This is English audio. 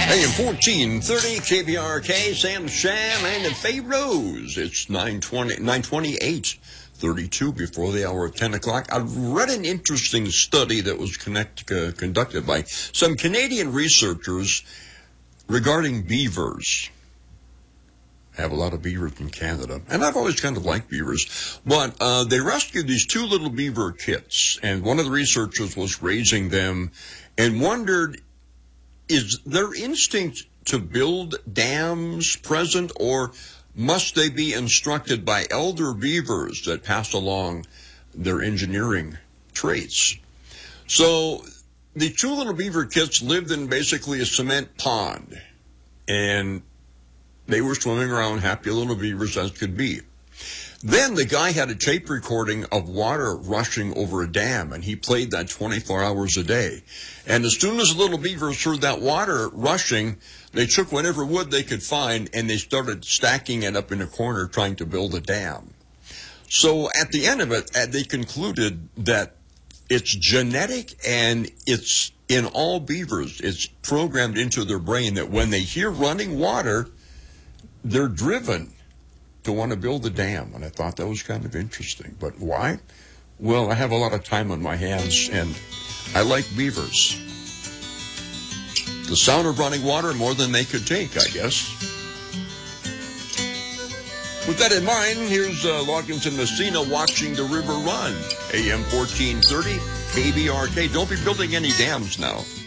AM 1430 KBRK, Sam Sham, and Faye Rose. It's 9:28, 32 before the hour of 10 o'clock. I read an interesting study that was conducted by some Canadian researchers regarding beavers. I have a lot of beavers in Canada, and I've always kind of liked beavers. But they rescued these two little beaver kits, and one of the researchers was raising them and wondered, is their instinct to build dams present, or must they be instructed by elder beavers that pass along their engineering traits? So the two little beaver kits lived in basically a cement pond, and they were swimming around, happy little beavers as could be. Then the guy had a tape recording of water rushing over a dam, and he played that 24 hours a day. And as soon as the little beavers heard that water rushing, they took whatever wood they could find, and they started stacking it up in a corner trying to build a dam. So at the end of it, they concluded that it's genetic, and it's in all beavers. It's programmed into their brain that when they hear running water, they're driven to want to build a dam, and I thought that was kind of interesting. But why? Well, I have a lot of time on my hands, and I like beavers. The sound of running water more than they could take, I guess. With that in mind, here's Loggins Messina watching the river run. AM 1430, KBRK. Don't be building any dams now.